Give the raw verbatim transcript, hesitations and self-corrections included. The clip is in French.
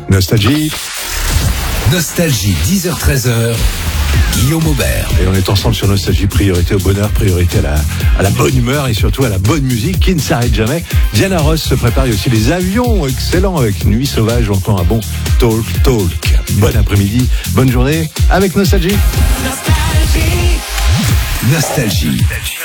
Nostalgie. Nostalgie, dix heures treize heures. Guillaume Aubert. Et on est ensemble sur Nostalgie, priorité au bonheur, priorité à la, à la bonne humeur et surtout à la bonne musique qui ne s'arrête jamais. Diana Ross se prépare, il y a aussi les avions, excellent, avec Nuit Sauvage, encore un bon Talk Talk. Bon après-midi, bonne journée avec Nostalgie. Nostalgie. Nostalgie.